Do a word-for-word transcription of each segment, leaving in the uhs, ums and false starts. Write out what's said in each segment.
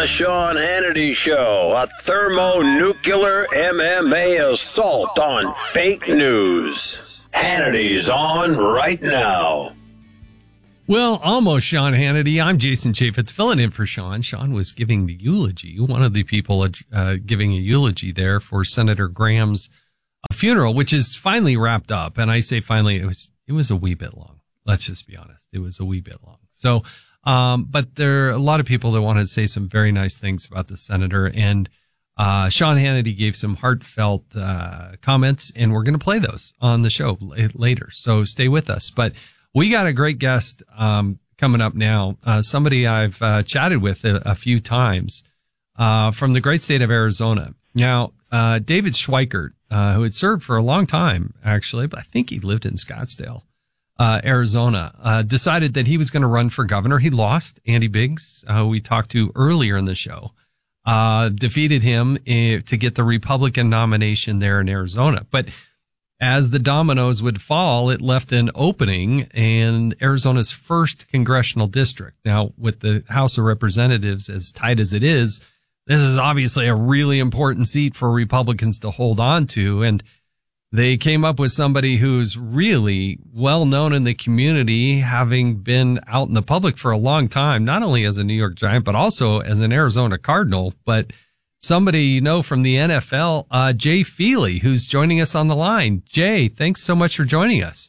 The Sean Hannity Show, a thermonuclear M M A assault on fake news. Hannity's on right now. Well, almost Sean Hannity. I'm Jason Chaffetz, filling in for Sean. Sean was giving the eulogy, one of the people uh, giving a eulogy there for Senator Graham's uh, funeral, which is finally wrapped up. And I say finally, it was it was a wee bit long. Let's just be honest. It was a wee bit long. So, um, but there are a lot of people that want to say some very nice things about the senator. And uh, Sean Hannity gave some heartfelt uh, comments, and we're going to play those on the show later. So stay with us. But we got a great guest um, coming up now, uh, somebody I've uh, chatted with a, a few times uh, from the great state of Arizona. Now, uh, David Schweikert, uh, who had served for a long time, actually, but I think he lived in Scottsdale, uh, Arizona, uh, decided that he was going to run for governor. He lost. Andy Biggs, uh, who we talked to earlier in the show, uh, defeated him uh, to get the Republican nomination there in Arizona. But as the dominoes would fall, it left an opening in Arizona's first congressional district. Now, with the House of Representatives as tight as it is, this is obviously a really important seat for Republicans to hold on to. And they came up with somebody who's really well known in the community, having been out in the public for a long time, not only as a New York Giant, but also as an Arizona Cardinal. But somebody you know from the N F L, uh, Jay Feely, who's joining us on the line. Jay, thanks so much for joining us.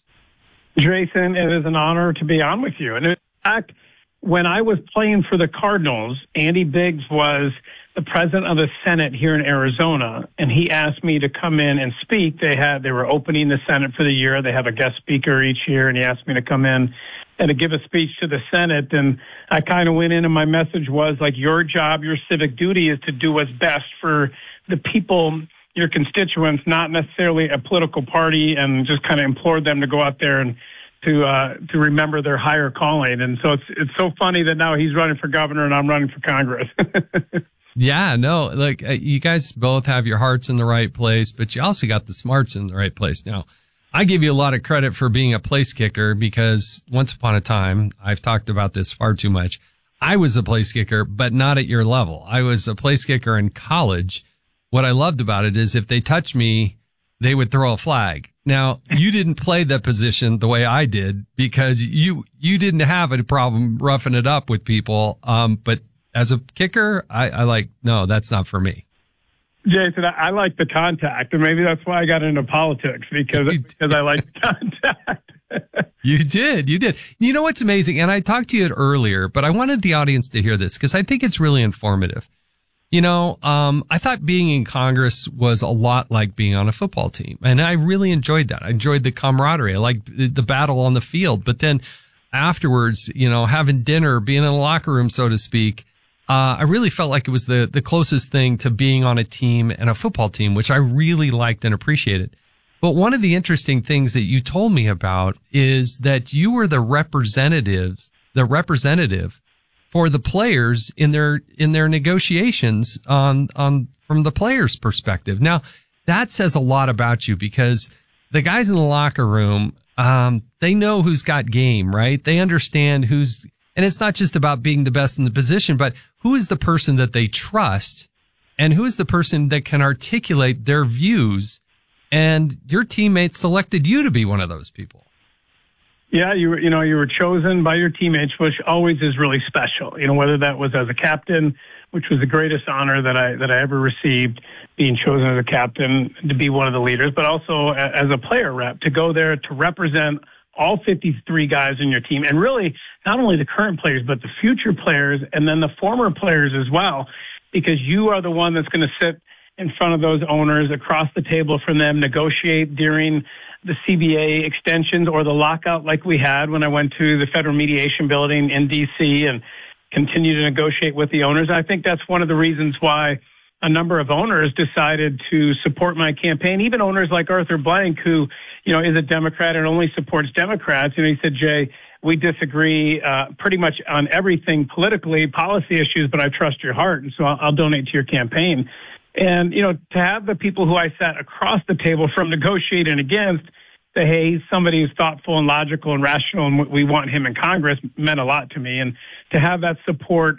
Jason, it is an honor to be on with you. And in fact, when I was playing for the Cardinals, Andy Biggs was the president of the Senate here in Arizona, and he asked me to come in and speak. They had they were opening the Senate for the year. They have a guest speaker each year, and he asked me to come in and to give a speech to the Senate. And I kind of went in, and my message was like, your job, your civic duty is to do what's best for the people, your constituents, not necessarily a political party, and just kind of implored them to go out there and to uh, to remember their higher calling. And so it's it's so funny that now he's running for governor and I'm running for Congress. Yeah, no, like uh, you guys both have your hearts in the right place, but you also got the smarts in the right place. Now, I give you a lot of credit for being a place kicker because once upon a time, I've talked about this far too much. I was a place kicker, but not at your level. I was a place kicker in college. What I loved about it is if they touched me, they would throw a flag. Now, you didn't play that position the way I did because you, you didn't have a problem roughing it up with people. Um, but as a kicker, I, I like, no, that's not for me. Jason, I like the contact, and maybe that's why I got into politics, because because I like the contact. You did, you did. You know what's amazing, and I talked to you earlier, but I wanted the audience to hear this because I think it's really informative. You know, um, I thought being in Congress was a lot like being on a football team, and I really enjoyed that. I enjoyed the camaraderie. I liked the, the battle on the field, but then afterwards, you know, having dinner, being in the locker room, so to speak, Uh, I really felt like it was the, the closest thing to being on a team and a football team, which I really liked and appreciated. But one of the interesting things that you told me about is that you were the representatives, the representative for the players in their, in their negotiations on, on, from the players' perspective. Now, that says a lot about you because the guys in the locker room, um, they know who's got game, right? They understand who's, and it's not just about being the best in the position, but who is the person that they trust and who is the person that can articulate their views. And your teammates selected you to be one of those people. Yeah, you were, you know, you were chosen by your teammates, which always is really special. You know, whether that was as a captain, which was the greatest honor that I, that I ever received, being chosen as a captain to be one of the leaders, but also as a player rep, to go there to represent all fifty-three guys in your team, and really not only the current players, but the future players and then the former players as well, because you are the one that's going to sit in front of those owners across the table from them, negotiate during the C B A extensions or the lockout like we had when I went to the Federal Mediation Building in D C and continue to negotiate with the owners. I think that's one of the reasons why a number of owners decided to support my campaign, even owners like Arthur Blank, who, you know, is a Democrat and only supports Democrats. And he said, Jay, we disagree uh, pretty much on everything politically, policy issues, but I trust your heart, and so I'll, I'll donate to your campaign. And, you know, to have the people who I sat across the table from negotiating against say, hey, he's somebody who's thoughtful and logical and rational, and we want him in Congress, meant a lot to me. And to have that support,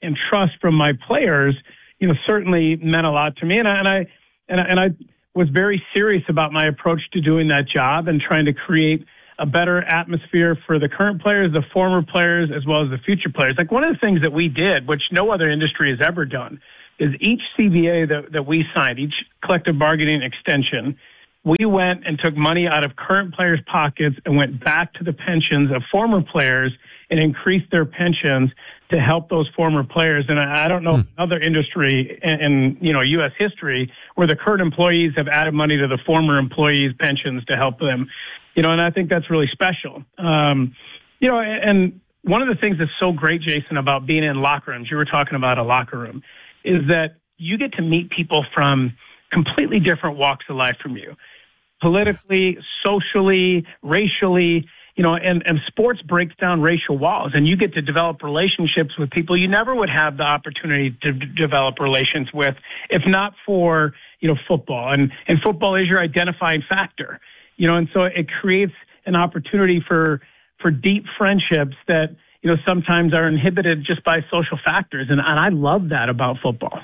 and trust from my players, you know, certainly meant a lot to me. And I, and I, and I, and I was very serious about my approach to doing that job and trying to create a better atmosphere for the current players, the former players, as well as the future players. Like one of the things that we did, which no other industry has ever done, is each C B A that, that we signed, each collective bargaining extension, we went and took money out of current players' pockets and went back to the pensions of former players and increased their pensions to help those former players. And I, I don't know hmm. another industry in, in, you know, U S history where the current employees have added money to the former employees' pensions to help them. You know, and I think that's really special. Um, you know, and one of the things that's so great, Jason, about being in locker rooms, you were talking about a locker room, is that you get to meet people from completely different walks of life from you, politically, socially, racially, you know, and, and sports breaks down racial walls, and you get to develop relationships with people you never would have the opportunity to d- develop relations with if not for, you know, football. And, and football is your identifying factor, you know, and so it creates an opportunity for, for deep friendships that, you know, sometimes are inhibited just by social factors. And, and I love that about football.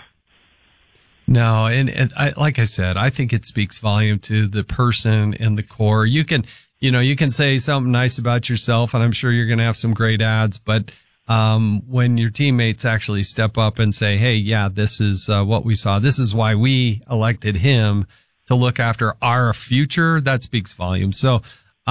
No, and, and I, like I said, I think it speaks volume to the person and the core. You can, you know, you can say something nice about yourself, and I'm sure you're going to have some great ads, but um, when your teammates actually step up and say, hey, yeah, this is uh, what we saw. This is why we elected him to look after our future. That speaks volumes. So,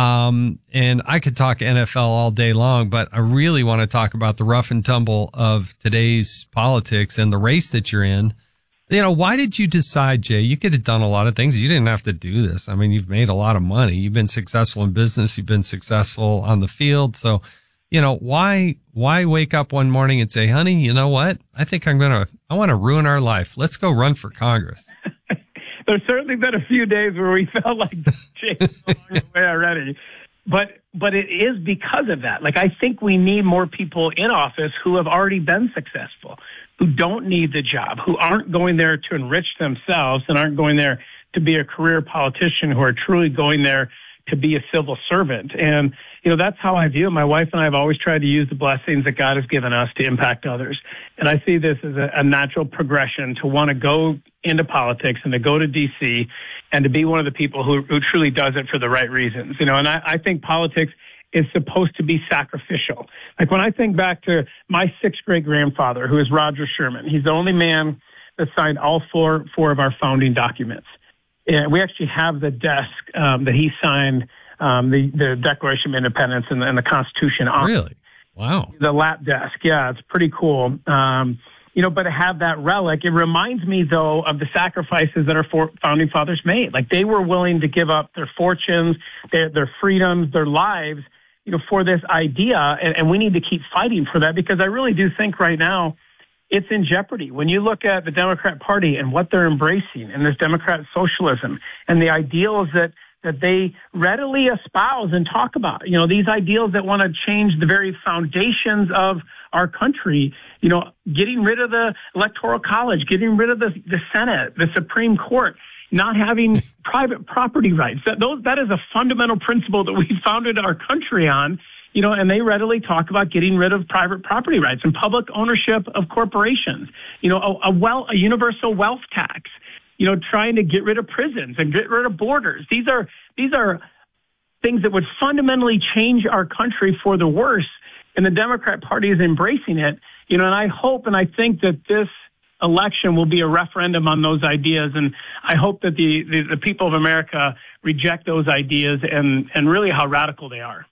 um, and I could talk N F L all day long, but I really want to talk about the rough and tumble of today's politics and the race that you're in. You know, why did you decide, Jay? You could have done a lot of things. You didn't have to do this. I mean, you've made a lot of money. You've been successful in business. You've been successful on the field. So, you know, why, why wake up one morning and say, honey, you know what? I think I'm going to, I want to ruin our life. Let's go run for Congress. There's certainly been a few days where we felt like Jay's along the way already. But, but it is because of that. Like, I think we need more people in office who have already been successful, who don't need the job, who aren't going there to enrich themselves and aren't going there to be a career politician, who are truly going there to be a civil servant. And, you know, that's how I view it. My wife and I have always tried to use the blessings that God has given us to impact others. And I see this as a, a natural progression to want to go into politics and to go to D C and to be one of the people who, who truly does it for the right reasons. You know, and I, I think politics is supposed to be sacrificial. Like when I think back to my sixth great grandfather, who is Roger Sherman, he's the only man that signed all four, four of our founding documents. And we actually have the desk um, that he signed, um, the, the Declaration of Independence and, and the Constitution on. Really? Wow. The lap desk. Yeah, it's pretty cool. Um, you know, but to have that relic, it reminds me, though, of the sacrifices that our for- founding fathers made. Like, they were willing to give up their fortunes, their, their freedoms, their lives, you know, for this idea. And, and we need to keep fighting for that, because I really do think right now it's in jeopardy. When you look at the Democrat Party and what they're embracing and this Democrat socialism and the ideals that, that they readily espouse and talk about, you know, these ideals that want to change the very foundations of our country, you know, getting rid of the Electoral College, getting rid of the, the Senate, the Supreme Court, not having private property rights. That, those, that is a fundamental principle that we founded our country on. You know, and they readily talk about getting rid of private property rights and public ownership of corporations, you know, a, a, well, a universal wealth tax, you know, trying to get rid of prisons and get rid of borders. These are, these are things that would fundamentally change our country for the worse. And the Democrat Party is embracing it, you know, and I hope and I think that this election will be a referendum on those ideas. And I hope that the, the, the people of America reject those ideas and, and really how radical they are.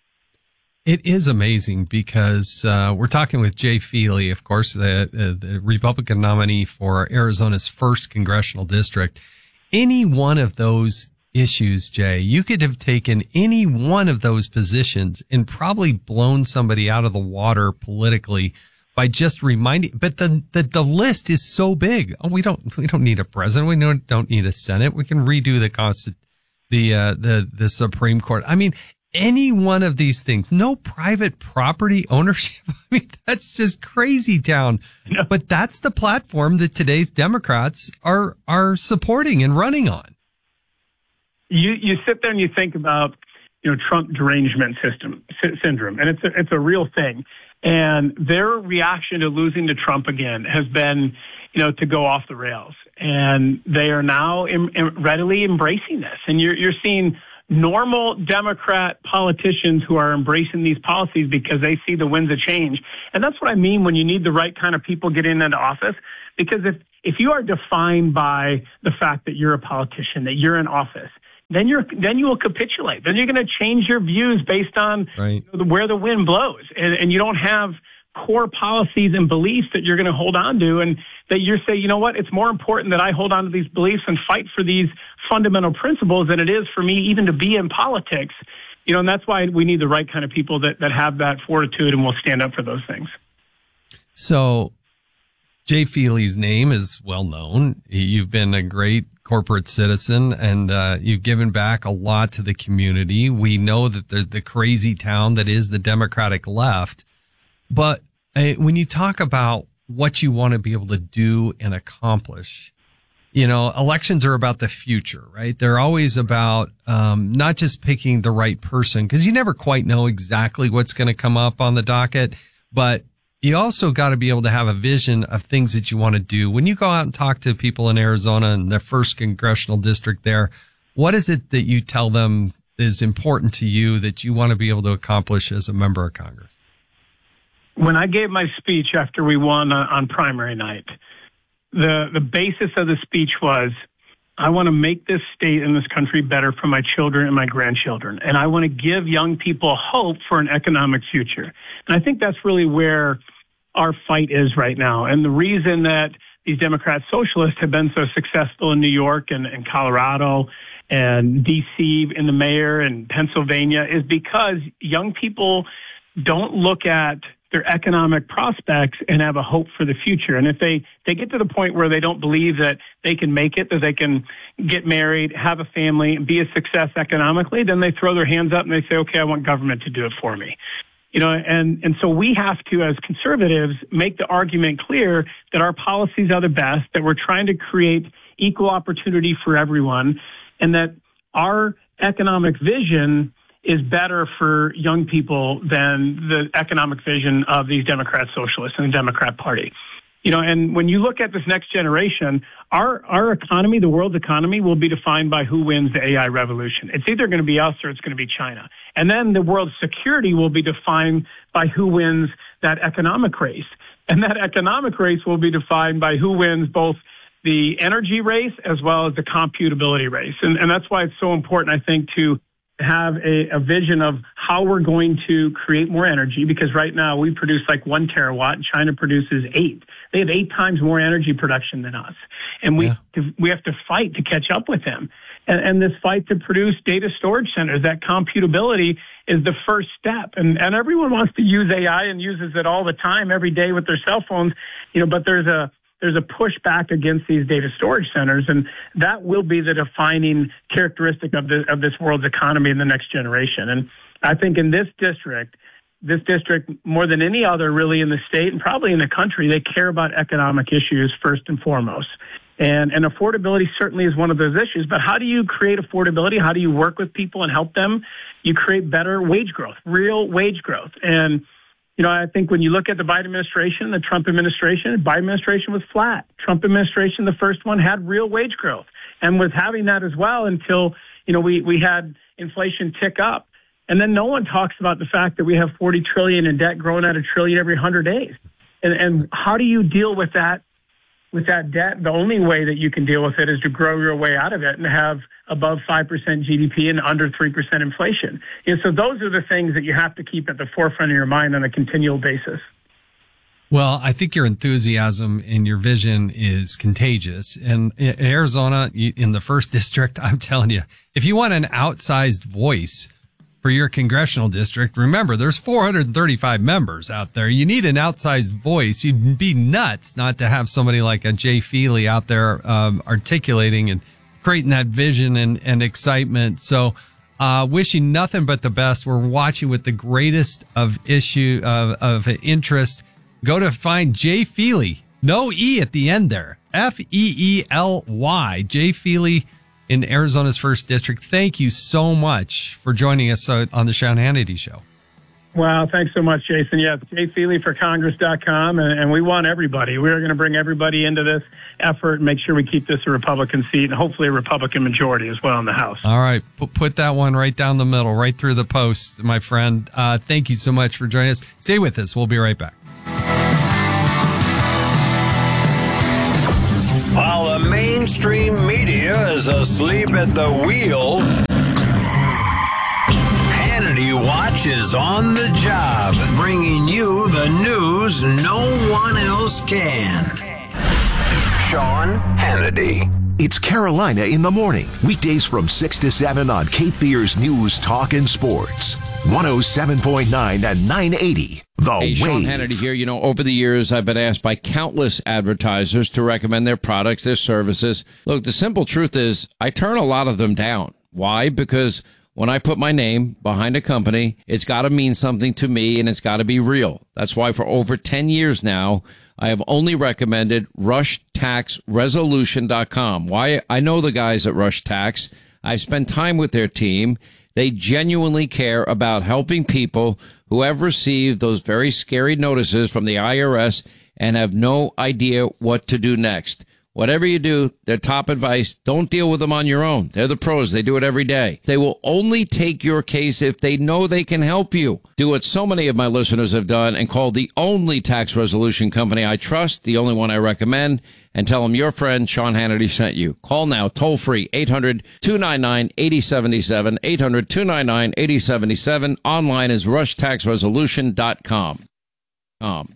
It is amazing because uh, we're talking with Jay Feely, of course, the, the, the Republican nominee for Arizona's first congressional district. Any one of those issues, Jay, you could have taken any one of those positions and probably blown somebody out of the water politically by just reminding. But the the, the list is so big. Oh, we don't we don't need a president. We don't don't need a Senate. We can redo the consti- the uh, the the Supreme Court. I mean, any one of these things, no private property ownership. I mean, that's just crazy town. No. But that's the platform that today's Democrats are, are supporting and running on. You, you sit there and you think about, you know, Trump derangement system sy- syndrome, and it's a, it's a real thing. And their reaction to losing to Trump again has been, you know, to go off the rails. And they are now em- em- readily embracing this. And you're, you're seeing normal Democrat politicians who are embracing these policies because they see the winds of change. And that's what I mean when you need the right kind of people getting into office. Because if, if you are defined by the fact that you're a politician, that you're in office, then you're then you will capitulate. Then you're going to change your views based on right. you know, where the wind blows. And, and you don't have core policies and beliefs that you're going to hold on to, and that you say, you know what, it's more important that I hold on to these beliefs and fight for these fundamental principles than it is for me even to be in politics. You know, and that's why we need the right kind of people that, that have that fortitude and will stand up for those things. So Jay Feely's name is well known. You've been a great corporate citizen, and uh, you've given back a lot to the community. We know that the, the crazy town that is the Democratic left. But uh, when you talk about what you want to be able to do and accomplish, you know, elections are about the future, right? They're always about um, not just picking the right person, because you never quite know exactly what's going to come up on the docket, but you also got to be able to have a vision of things that you want to do. When you go out and talk to people in Arizona in their first congressional district there, what is it that you tell them is important to you that you want to be able to accomplish as a member of Congress? When I gave my speech after we won on, on primary night, the, the basis of the speech was, I want to make this state and this country better for my children and my grandchildren. And I want to give young people hope for an economic future. And I think that's really where our fight is right now. And the reason that these Democrat socialists have been so successful in New York and, and Colorado and D C in the mayor and Pennsylvania is because young people don't look at their economic prospects and have a hope for the future. And if they, they get to the point where they don't believe that they can make it, that they can get married, have a family, be a success economically, then they throw their hands up and they say, okay, I want government to do it for me. You know, and, and so we have to, as conservatives, make the argument clear that our policies are the best, that we're trying to create equal opportunity for everyone, and that our economic vision is better for young people than the economic vision of these Democrat socialists and the Democrat Party. You know, and when you look at this next generation, our, our economy, the world's economy, will be defined by who wins the A I revolution. It's either going to be us or it's going to be China. And then the world's security will be defined by who wins that economic race. And that economic race will be defined by who wins both the energy race as well as the computability race. And, and that's why it's so important, I think, to have a, a vision of how we're going to create more energy, because right now we produce like one terawatt and China produces eight. They have eight times more energy production than us. And we, yeah. we have to fight to catch up with them. And, and this fight to produce data storage centers, that computability is the first step. And, and everyone wants to use A I and uses it all the time, every day with their cell phones, you know, but there's a, There's a pushback against these data storage centers, and that will be the defining characteristic of, the, of this world's economy in the next generation. And I think in this district, this district, more than any other really in the state and probably in the country, they care about economic issues first and foremost. And, and affordability certainly is one of those issues. But how do you create affordability? How do you work with people and help them? You create better wage growth, real wage growth. And you know, I think when you look at the Biden administration, the Trump administration, the Biden administration was flat. Trump administration, the first one, had real wage growth and was having that as well until, you know, we, we had inflation tick up. And then no one talks about the fact that we have forty trillion dollars in debt growing at a trillion every one hundred days. And, and how do you deal with that, with that debt? The only way that you can deal with it is to grow your way out of it and have above five percent G D P and under three percent inflation. And so those are the things that you have to keep at the forefront of your mind on a continual basis. Well, I think your enthusiasm and your vision is contagious. And in Arizona, in the first district, I'm telling you, if you want an outsized voice for your congressional district, remember, there's four hundred thirty-five members out there. You need an outsized voice. You'd be nuts not to have somebody like a Jay Feely out there um, articulating and creating that vision and, and excitement. So, uh, wishing nothing but the best. We're watching with the greatest of issue of, of interest. Go to find Jay Feely. No E at the end there. F E E L Y. Jay Feely in Arizona's first district. Thank you so much for joining us on the Sean Hannity Show. Wow, thanks so much, Jason. Yeah, jay feely for congress dot com, and, and we want everybody. We're going to bring everybody into this effort and make sure we keep this a Republican seat and hopefully a Republican majority as well in the House. All right, put, put that one right down the middle, right through the post, my friend. Uh, thank you so much for joining us. Stay with us. We'll be right back. While the mainstream media is asleep at the wheel, Hannity Watch is on the job, bringing you the news no one else can. Sean Hannity. It's Carolina in the Morning, weekdays from six to seven on Cape Fear's News, Talk, and Sports. one oh seven point nine and nine eighty. The Hey, Wave. Sean Hannity here. You know, over the years, I've been asked by countless advertisers to recommend their products, their services. Look, the simple truth is I turn a lot of them down. Why? Because when I put my name behind a company, it's got to mean something to me and it's got to be real. That's why for over ten years now, I have only recommended rush tax resolution dot com. Why? I know the guys at Rush Tax. I've spent time with their team. They genuinely care about helping people who have received those very scary notices from the I R S and have no idea what to do next. Whatever you do, their top advice, don't deal with them on your own. They're the pros. They do it every day. They will only take your case if they know they can help you. Do what so many of my listeners have done and call the only tax resolution company I trust, the only one I recommend, and tell them your friend Sean Hannity sent you. Call now, toll free, eight hundred two nine nine eight oh seven seven, eight hundred two nine nine eight oh seven seven. Online is rush tax resolution dot com. Um.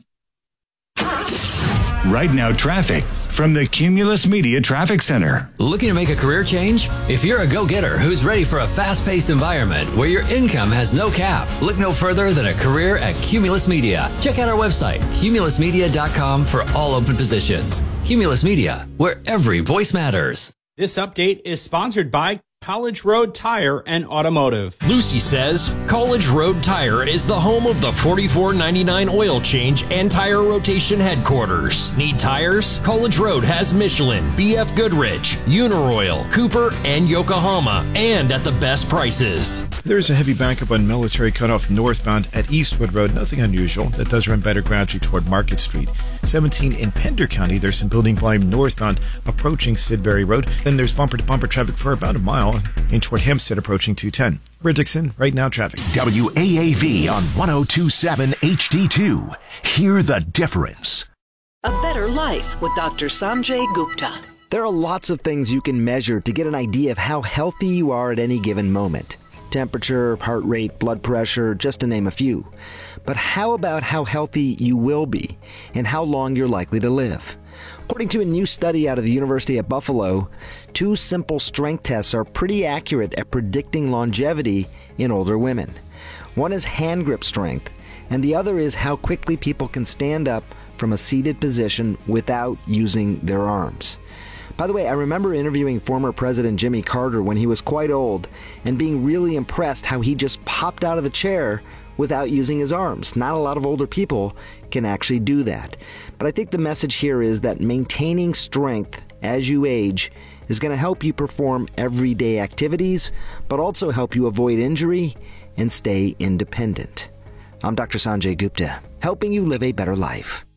Right now, traffic from the Cumulus Media Traffic Center. Looking to make a career change? If you're a go-getter who's ready for a fast-paced environment where your income has no cap, look no further than a career at Cumulus Media. Check out our website, cumulus media dot com, for all open positions. Cumulus Media, where every voice matters. This update is sponsored by College Road Tire and Automotive. Lucy says College Road Tire is the home of the forty-four ninety-nine oil change and tire rotation headquarters. Need tires? College Road has Michelin, B F Goodrich, Uniroyal, Cooper, and Yokohama, and at the best prices. There's a heavy backup on Military Cutoff northbound at Eastwood Road. Nothing unusual. That does run better gradually toward Market Street. seventeen in Pender County, there's some building volume northbound approaching Sidbury Road. Then there's bumper-to-bumper traffic for about a mile in toward Hempstead approaching two ten. We're Dixon, right now traffic. W A A V on one oh two point seven H D two. Hear the difference. A better life with Doctor Sanjay Gupta. There are lots of things you can measure to get an idea of how healthy you are at any given moment. Temperature, heart rate, blood pressure, just to name a few. But how about how healthy you will be and how long you're likely to live? According to a new study out of the University of Buffalo, two simple strength tests are pretty accurate at predicting longevity in older women. One is hand grip strength, and the other is how quickly people can stand up from a seated position without using their arms. By the way, I remember interviewing former President Jimmy Carter when he was quite old and being really impressed how he just popped out of the chair without using his arms. Not a lot of older people can actually do that. But I think the message here is that maintaining strength as you age is going to help you perform everyday activities, but also help you avoid injury and stay independent. I'm Doctor Sanjay Gupta, helping you live a better life.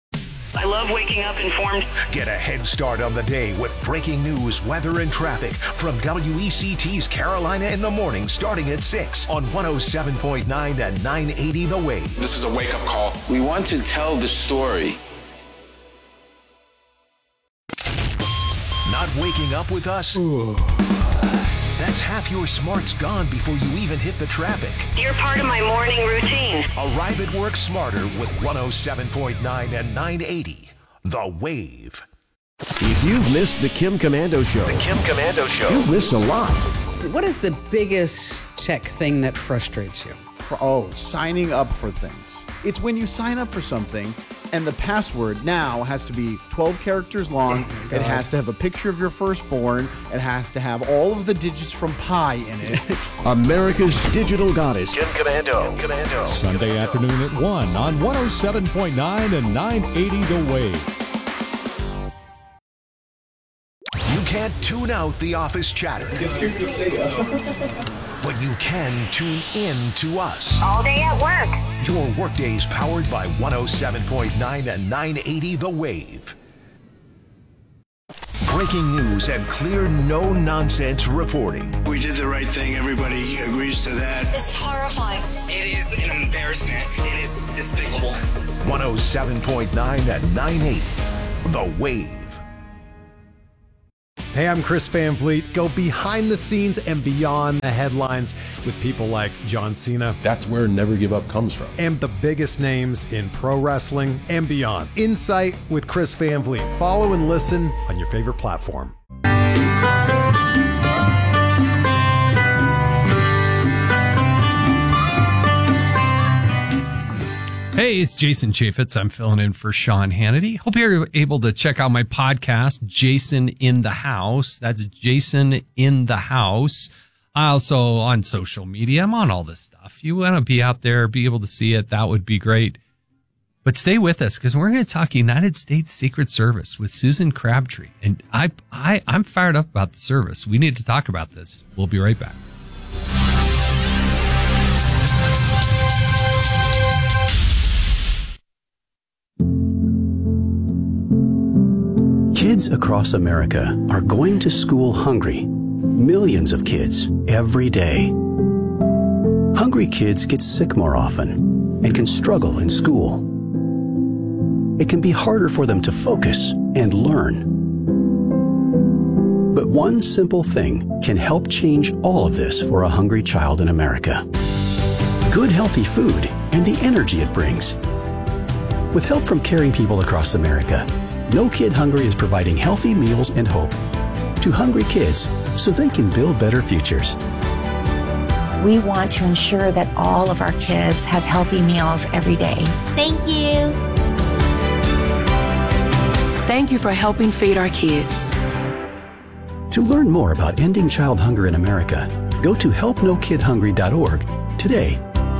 I love waking up informed. Get a head start on the day with breaking news, weather, and traffic from W E C T's Carolina in the Morning, starting at six on one oh seven point nine and nine eighty The Wave. This is a wake-up call. We want to tell the story. Not waking up with us? That's half your smarts gone before you even hit the traffic. You're part of my morning routine. Arrive at work smarter with one oh seven point nine and nine eighty The Wave. If you've missed the Kim Commando Show, The Kim Commando Show, you've missed a lot. What is the biggest tech thing that frustrates you? Oh, signing up for things. It's when you sign up for something and the password now has to be twelve characters long. Oh, it has to have a picture of your firstborn. It has to have all of the digits from pi in it. America's digital goddess. Kim Commando. Kim Commando. Sunday Commando. Afternoon at one on one oh seven point nine and nine eighty The Wave. You can't tune out the office chatter. when you can tune in to us. All day at work. Your workday's powered by one oh seven point nine and nine eighty The Wave. Breaking news and clear, no-nonsense reporting. We did the right thing. Everybody agrees to that. It's horrifying. It is an embarrassment. It is despicable. one oh seven point nine and nine eighty The Wave. Hey, I'm Chris Van Vliet. Go behind the scenes and beyond the headlines with people like John Cena. That's where Never Give Up comes from. And the biggest names in pro wrestling and beyond. Insight with Chris Van Vliet. Follow and listen on your favorite platform. Hey, it's Jason Chaffetz. I'm filling in for Sean Hannity. Hope you're able to check out my podcast, Jason in the House. That's Jason in the House. I also on social media. I'm on all this stuff. You want to be out there, be able to see it. That would be great. But stay with us because we're going to talk United States Secret Service with Susan Crabtree. And I, I, I'm fired up about the service. We need to talk about this. We'll be right back. Kids across America are going to school hungry. Millions of kids every day. Hungry kids get sick more often and can struggle in school. It can be harder for them to focus and learn. But one simple thing can help change all of this for a hungry child in America. Good healthy food and the energy it brings. With help from caring people across America, No Kid Hungry is providing healthy meals and hope to hungry kids so they can build better futures. We want to ensure that all of our kids have healthy meals every day. Thank you. Thank you for helping feed our kids. To learn more about ending child hunger in America, go to help no kid hungry dot org today.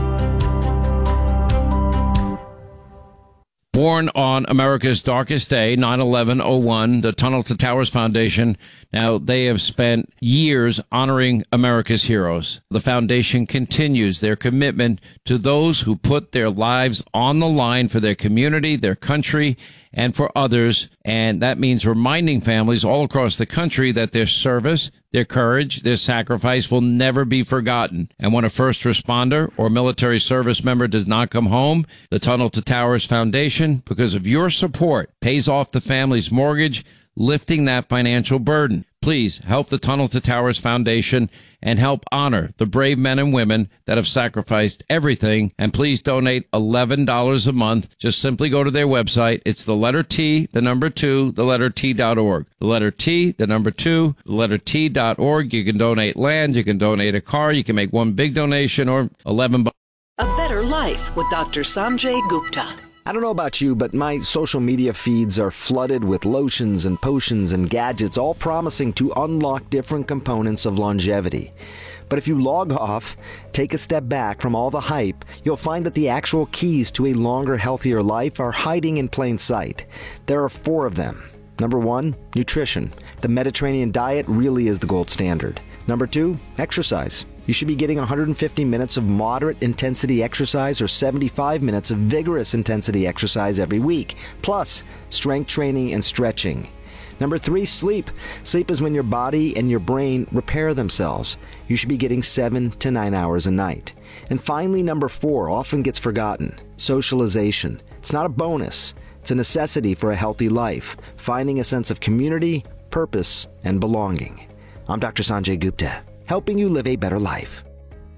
Born on America's darkest day, nine eleven oh one, the Tunnel to Towers Foundation. Now, they have spent years honoring America's heroes. The foundation continues their commitment to those who put their lives on the line for their community, their country, and for others. And that means reminding families all across the country that their service, their courage, their sacrifice will never be forgotten. And when a first responder or military service member does not come home, the Tunnel to Towers Foundation, because of your support, pays off the family's mortgage, lifting that financial burden. Please help the Tunnel to Towers Foundation and help honor the brave men and women that have sacrificed everything. And please donate eleven dollars a month. Just simply go to their website. It's the letter T, the number two, the letter T dot org. The letter T, the number two, the letter T dot org. You can donate land. You can donate a car. You can make one big donation or eleven bucks. A Better Life with Doctor Sanjay Gupta. I don't know about you, but my social media feeds are flooded with lotions and potions and gadgets, all promising to unlock different components of longevity. But if you log off, take a step back from all the hype, you'll find that the actual keys to a longer, healthier life are hiding in plain sight. There are four of them. Number one, nutrition. The Mediterranean diet really is the gold standard. Number two, exercise. You should be getting one hundred fifty minutes of moderate intensity exercise or seventy-five minutes of vigorous intensity exercise every week, plus strength training and stretching. Number three, sleep. Sleep is when your body and your brain repair themselves. You should be getting seven to nine hours a night. And finally, number four often gets forgotten, socialization. It's not a bonus. It's a necessity for a healthy life, finding a sense of community, purpose, and belonging. I'm Doctor Sanjay Gupta, helping you live a better life.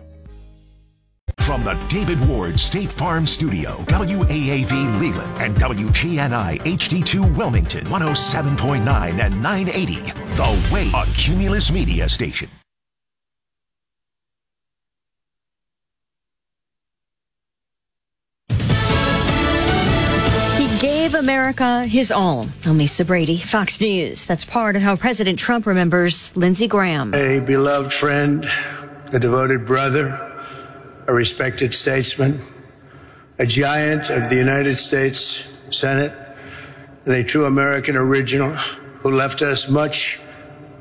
From the David Ward State Farm Studio, W A A V Leland and W G N I H D two Wilmington, one oh seven point nine and nine eighty. The Wave, a Cumulus Media station. Gave America his all. I'm Lisa Brady, Fox News. That's part of how President Trump remembers Lindsey Graham. A beloved friend, a devoted brother, a respected statesman, a giant of the United States Senate, and a true American original who left us much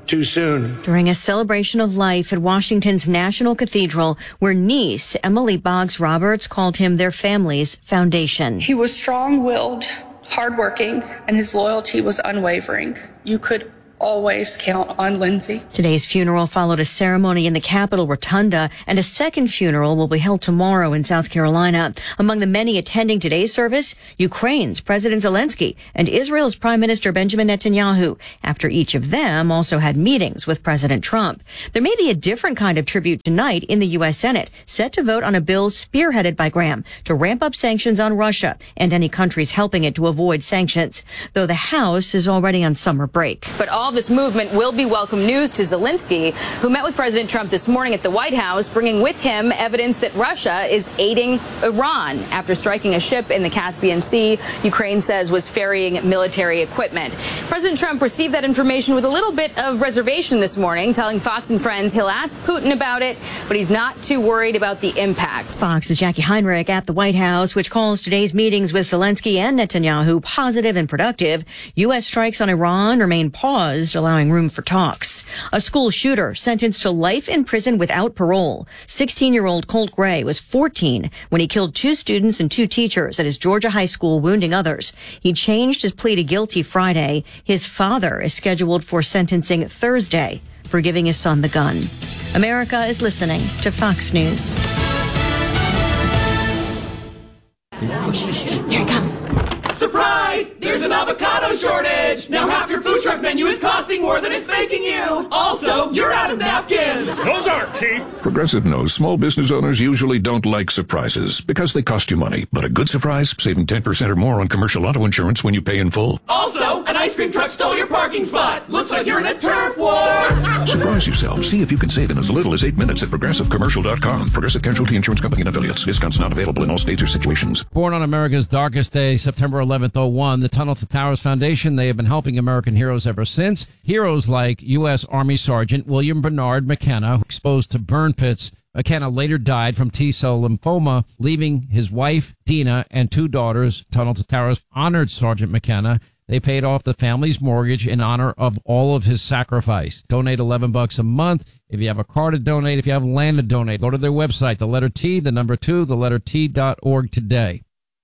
too soon. During a celebration of life at Washington's National Cathedral, where niece Emily Boggs Roberts called him their family's foundation. He was strong-willed, hardworking, and his loyalty was unwavering. You could always count on Lindsay. Today's funeral followed a ceremony in the Capitol Rotunda, and a second funeral will be held tomorrow in South Carolina. Among the many attending today's service, Ukraine's President Zelensky and Israel's Prime Minister Benjamin Netanyahu, after each of them also had meetings with President Trump. There may be a different kind of tribute tonight in the U S Senate, set to vote on a bill spearheaded by Graham to ramp up sanctions on Russia and any countries helping it to avoid sanctions, though the House is already on summer break. But all this movement will be welcome news to Zelensky, who met with President Trump this morning at the White House, bringing with him evidence that Russia is aiding Iran after striking a ship in the Caspian Sea, Ukraine says was ferrying military equipment. President Trump received that information with a little bit of reservation this morning, telling Fox and Friends he'll ask Putin about it, but he's not too worried about the impact. Fox's Jackie Heinrich at the White House, which calls today's meetings with Zelensky and Netanyahu positive and productive. U S strikes on Iran remain paused, allowing room for talks. A school shooter sentenced to life in prison without parole. sixteen-year-old Colt Gray was fourteen when he killed two students and two teachers at his Georgia high school, wounding others. He changed his plea to guilty Friday. His father is scheduled for sentencing Thursday for giving his son the gun. America is listening to Fox News. Here he comes. Surprise! There's an avocado shortage! Now half your food truck menu is costing more than it's making you! Also, you're out of napkins! Those aren't cheap! Progressive knows small business owners usually don't like surprises because they cost you money. But a good surprise, saving ten percent or more on commercial auto insurance when you pay in full. Also, an ice cream truck stole your parking spot! Looks like you're in a turf war! Surprise yourself. See if you can save in as little as eight minutes at progressive commercial dot com. Progressive Casualty Insurance Company and affiliates. Discounts not available in all states or situations. Born on America's darkest day, September eleventh oh one, the Tunnel to Towers Foundation, they have been helping American heroes ever since. Heroes like U S Army Sergeant William Bernard McKenna, exposed to burn pits. McKenna later died from T-cell lymphoma, leaving his wife, Dina, and two daughters. Tunnel to Towers honored Sergeant McKenna. They paid off the family's mortgage in honor of all of his sacrifice. Donate eleven bucks a month. If you have a car to donate, if you have land to donate, go to their website, the letter T, the number two, the letter T dot org today.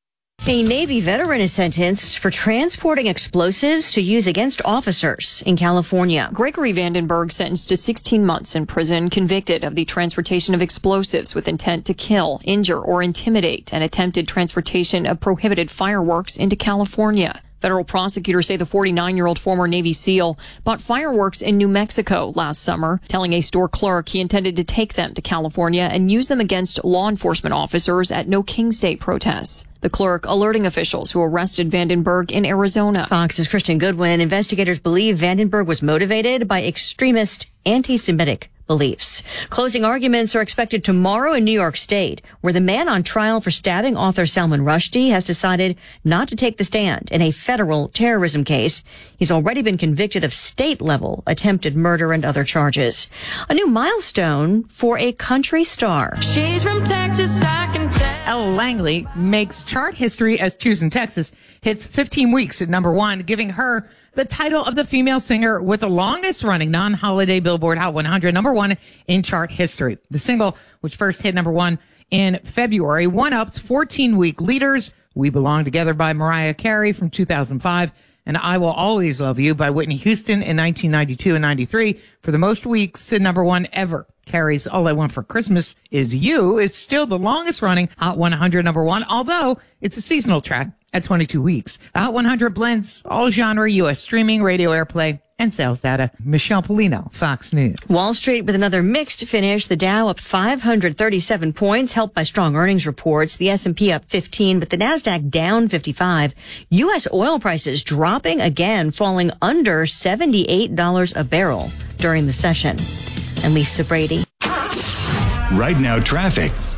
A Navy veteran is sentenced for transporting explosives to use against officers in California. Gregory Vandenberg sentenced to sixteen months in prison, convicted of the transportation of explosives with intent to kill, injure, or intimidate, and attempted transportation of prohibited fireworks into California. Federal prosecutors say the forty-nine-year-old former Navy SEAL bought fireworks in New Mexico last summer, telling a store clerk he intended to take them to California and use them against law enforcement officers at No King's Day protests. The clerk alerting officials who arrested Vandenberg in Arizona. Fox's Christian Goodwin. Investigators believe Vandenberg was motivated by extremist anti-Semitic beliefs. Closing arguments are expected tomorrow in New York State, where the man on trial for stabbing author Salman Rushdie has decided not to take the stand in a federal terrorism case. He's already been convicted of state-level attempted murder and other charges. A new milestone for a country star. She's from Texas, I can tell. Elle Langley makes chart history as Choosing Texas hits fifteen weeks at number one, giving her the title of the female singer with the longest running non-holiday Billboard Hot one hundred, number one in chart history. The single, which first hit number one in February, one-ups fourteen-week leaders, We Belong Together by Mariah Carey from two thousand five, and I Will Always Love You by Whitney Houston in nineteen ninety-two and ninety-three for the most weeks at number one ever. Carey's All I Want for Christmas Is You is still the longest running Hot one hundred number one, although it's a seasonal track at twenty-two weeks. The Hot one hundred blends all genre, U S streaming, radio airplay, and sales data. Michelle Polino, Fox News. Wall Street with another mixed finish. The Dow up five hundred thirty-seven points, helped by strong earnings reports. The S and P up fifteen, but the Nasdaq down fifty-five. U S oil prices dropping again, falling under seventy-eight dollars a barrel during the session. And Lisa Brady. Right now, traffic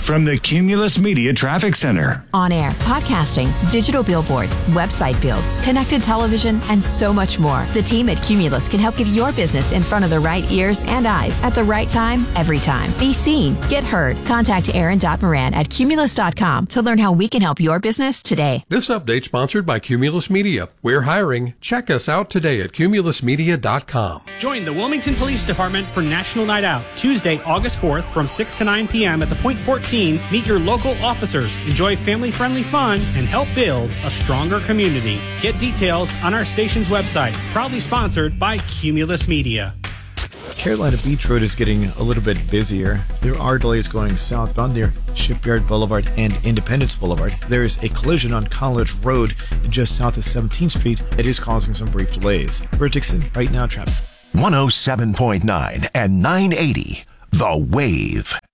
from the Cumulus Media Traffic Center. On air, podcasting, digital billboards, website builds, connected television, and so much more. The team at Cumulus can help get your business in front of the right ears and eyes at the right time, every time. Be seen, get heard. Contact Aaron Moran at Cumulus dot com to learn how we can help your business today. This update sponsored by Cumulus Media. We're hiring. Check us out today at Cumulus Media dot com. Join the Wilmington Police Department for National Night Out, Tuesday, August fourth from six to nine p.m. at the Point fourteen. Meet your local officers, enjoy family-friendly fun, and help build a stronger community. Get details on our station's website. Proudly sponsored by Cumulus Media. Carolina Beach Road is getting a little bit busier. There are delays going southbound near Shipyard Boulevard and Independence Boulevard. There is a collision on College Road just south of seventeenth Street. It is causing some brief delays. Bert Dixon, right now traffic. one oh seven point nine and nine eighty, The Wave.